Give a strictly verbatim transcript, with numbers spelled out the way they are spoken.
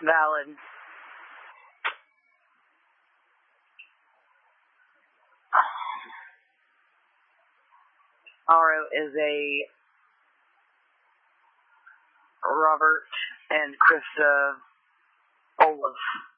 Valid. Aro is a Robert and Krista Olaf.